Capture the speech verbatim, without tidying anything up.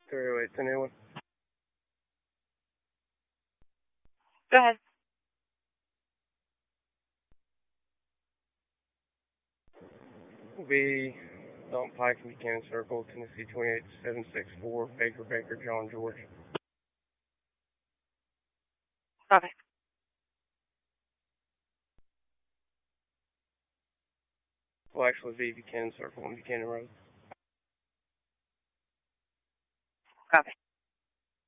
three oh eight, anyone? Go ahead. Will be Dalton Pike in Buchanan Circle, Tennessee twenty-eight seven six four, Baker Baker, John George. Okay. Will actually be Buchanan Circle and Buchanan Road. Copy.